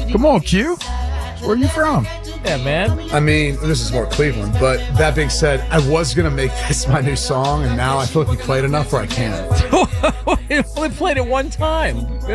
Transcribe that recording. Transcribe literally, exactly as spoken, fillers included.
Come on, Q. Where are you from? Yeah, man. I mean, this is more Cleveland, but that being said, I was going to make this my new song, and now I feel like you played enough where I can't. We only played it one time.